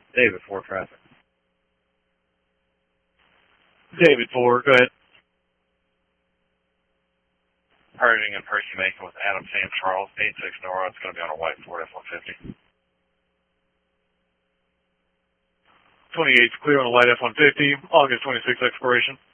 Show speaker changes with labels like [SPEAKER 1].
[SPEAKER 1] David 4 traffic.
[SPEAKER 2] David 4, go ahead.
[SPEAKER 3] Harding and Percy Macon with Adam Sam Charles, 86 Nora. It's going to be on a white Ford F-150.
[SPEAKER 2] 28's clear on a white F-150, August 26 expiration.